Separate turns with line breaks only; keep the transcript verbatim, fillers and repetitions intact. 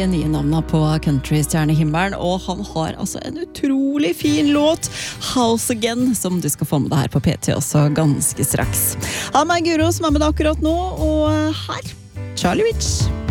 nye navnene på countrystjernehimmelen, og han har altså en utrolig fin låt, House Again, som du skal få med deg her på P T også ganske straks. Ha meg Guro som er med deg akkurat nå, og her, Charlie Rich.